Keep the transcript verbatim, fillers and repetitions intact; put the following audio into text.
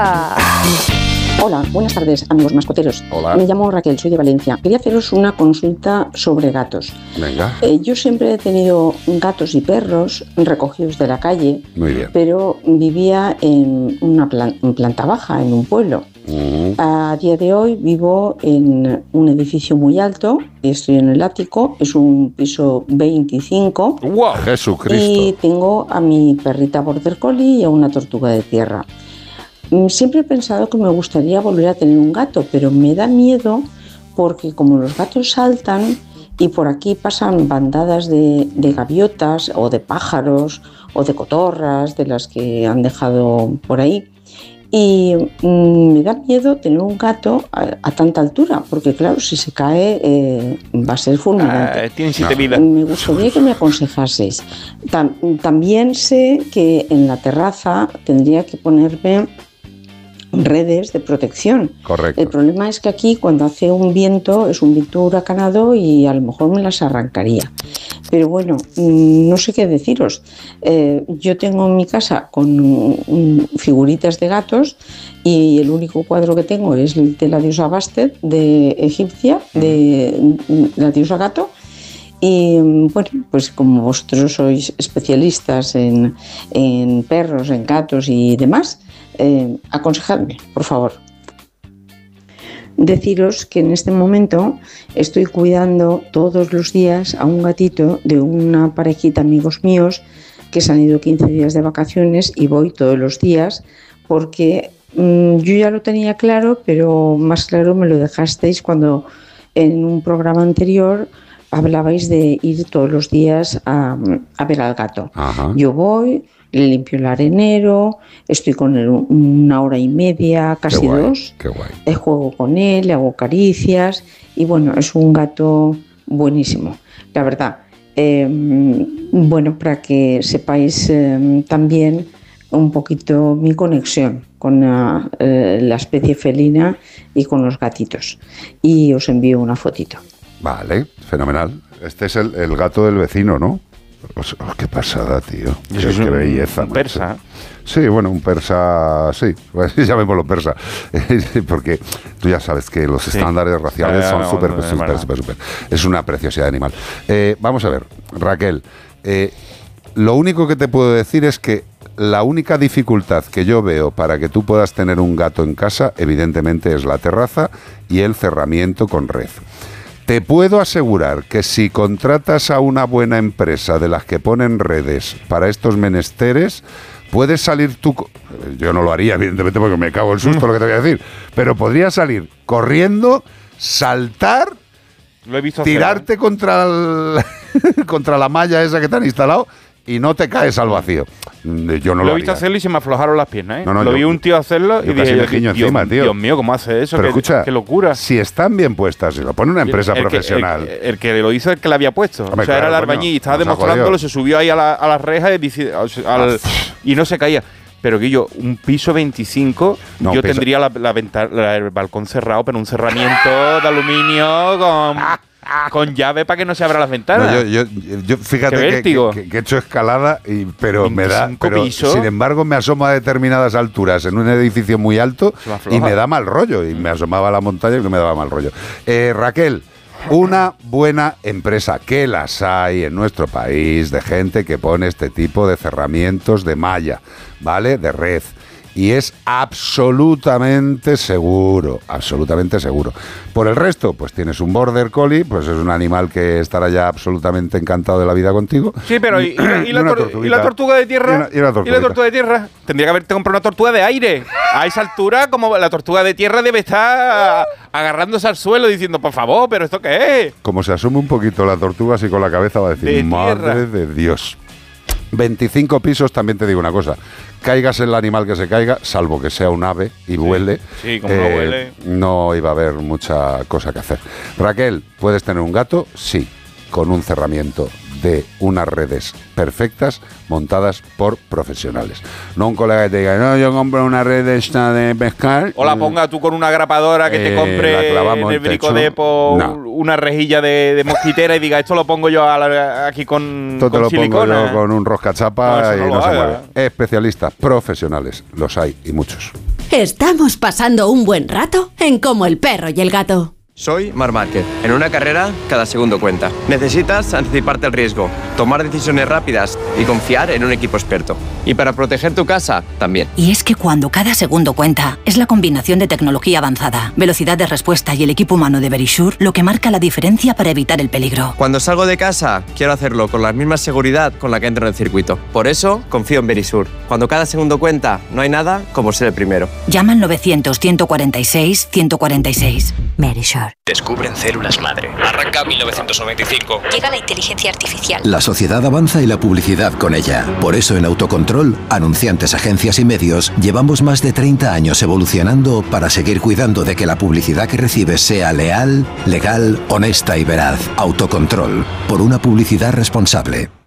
Hola, buenas tardes, amigos mascoteros. Hola. Me llamo Raquel, soy de Valencia. Quería haceros una consulta sobre gatos. Venga. Eh, yo siempre he tenido gatos y perros recogidos de la calle. Muy bien. Pero vivía en una plan- en planta baja, en un pueblo. Uh-huh. A día de hoy vivo en un edificio muy alto, estoy en el ático, es un piso veinticinco. ¡Wow! Jesucristo. Y tengo a mi perrita border collie y a una tortuga de tierra. Siempre he pensado que me gustaría volver a tener un gato, pero me da miedo porque como los gatos saltan y por aquí pasan bandadas de, de gaviotas o de pájaros o de cotorras, de las que han dejado por ahí, y mmm, me da miedo tener un gato a, a tanta altura, porque claro, si se cae eh, va a ser fulminante. Ah, tiene siete vidas. Me gustaría que me aconsejaseis. Tam- también sé que en la terraza tendría que ponerme redes de protección. Correcto. El problema es que aquí cuando hace un viento es un viento huracanado y a lo mejor me las arrancaría. Pero bueno, no sé qué deciros. Eh, yo tengo en mi casa con um, figuritas de gatos y el único cuadro que tengo es el de la diosa Bastet de egipcia, de, de la diosa gato. Y bueno, pues como vosotros sois especialistas en, en perros, en gatos y demás, eh, aconsejadme, por favor. Deciros que en este momento estoy cuidando todos los días a un gatito de una parejita amigos míos que se han ido quince días de vacaciones y voy todos los días porque mmm, yo ya lo tenía claro, pero más claro me lo dejasteis cuando en un programa anterior hablabais de ir todos los días a, a ver al gato. Ajá. Yo voy, le limpio el arenero, estoy con él una hora y media, casi Qué guay, dos. Qué guay. Eh, juego con él, le hago caricias y bueno, es un gato buenísimo, la verdad. Eh, bueno, para que sepáis eh, también un poquito mi conexión con la, eh, la especie felina y con los gatitos. Y os envío una fotito. Vale, fenomenal. Este es el, el gato del vecino, ¿no? Oh, qué pasada, tío. Qué, Eso es qué un, belleza. un persa. Sí, bueno, un persa, sí, llamémoslo persa, porque tú ya sabes que los sí. estándares raciales eh, son súper, no, no, súper, no, súper, súper. Es una preciosidad animal. Eh, vamos a ver, Raquel, eh, lo único que te puedo decir es que la única dificultad que yo veo para que tú puedas tener un gato en casa, evidentemente, es la terraza y el cerramiento con red. Te puedo asegurar que si contratas a una buena empresa de las que ponen redes para estos menesteres, puedes salir tú... Yo no lo haría, evidentemente, porque me cago en susto lo que te voy a decir, pero podrías salir corriendo, saltar, lo he visto tirarte hacer, ¿eh? contra, el, contra la malla esa que te han instalado y no te caes al vacío. Yo no lo, lo he visto haría. hacerlo y se me aflojaron las piernas, ¿eh? No, no, lo yo, vi un tío hacerlo y dije, Dios, encima, tío. Dios mío, ¿cómo hace eso? Pero qué, escucha, qué locura. Si están bien puestas, si lo pone una empresa el, el profesional. Que, el, el que lo hizo es el que la había puesto. Hombre, o sea, claro, era el albañil y estaba demostrándolo, se subió ahí a la, a las rejas y, dice, al, y no se caía. Pero que yo, un piso veinticinco, no, yo piso. tendría la, la ventana, la, el balcón cerrado, pero un cerramiento de aluminio con... con llave para que no se abra las ventanas. No, yo, yo, yo fíjate que, que, que he hecho escalada, y, pero me da. Pero, sin embargo, me asomo a determinadas alturas en un edificio muy alto y me da mal rollo. Y me asomaba a la montaña y me daba mal rollo. Eh, Raquel, una buena empresa, que las hay en nuestro país, de gente que pone este tipo de cerramientos de malla, ¿vale? De red. Y es absolutamente seguro, absolutamente seguro. Por el resto, pues tienes un border collie, pues es un animal que estará ya absolutamente encantado de la vida contigo. Sí, pero ¿y, y, la, y, la, tor- y la tortuga de tierra? Y, una, y, una ¿Y la tortuga de tierra? Tendría que haberte comprado una tortuga de aire. A esa altura, como la tortuga de tierra debe estar agarrándose al suelo diciendo, por favor, ¿pero esto qué es? Como se asume un poquito la tortuga, así con la cabeza va a decir, de madre de Dios. veinticinco pisos, también te digo una cosa, caigas el animal que se caiga, salvo que sea un ave y vuele, sí, sí, como eh, no vuele, no iba a haber mucha cosa que hacer. Raquel, ¿puedes tener un gato? Sí, con un cerramiento de unas redes perfectas montadas por profesionales. No un colega que te diga, no, yo compro una red esta de pescar. O la ponga tú con una grapadora que eh, te compre en el Bricodepo no. una rejilla de, de mosquitera y diga, esto lo pongo yo a la, aquí con, esto con te lo silicona. Pongo yo con un roscachapa no, y no no se haga. mueve. Especialistas, profesionales, los hay y muchos. Estamos pasando un buen rato en Como el perro y el gato. Soy Marc Márquez. En una carrera, cada segundo cuenta. Necesitas anticiparte al riesgo, tomar decisiones rápidas y confiar en un equipo experto. Y para proteger tu casa, también. Y es que cuando cada segundo cuenta, es la combinación de tecnología avanzada, velocidad de respuesta y el equipo humano de Verisure lo que marca la diferencia para evitar el peligro. Cuando salgo de casa, quiero hacerlo con la misma seguridad con la que entro en el circuito. Por eso, confío en Verisure. Cuando cada segundo cuenta, no hay nada como ser el primero. Llama al novecientos, ciento cuarenta y seis, ciento cuarenta y seis. Verisure. Descubren células madre. Arranca mil novecientos noventa y cinco. Llega la inteligencia artificial. La sociedad avanza y la publicidad con ella. Por eso en Autocontrol, anunciantes, agencias y medios, llevamos más de treinta años evolucionando para seguir cuidando de que la publicidad que recibes sea leal, legal, honesta y veraz. Autocontrol. Por una publicidad responsable.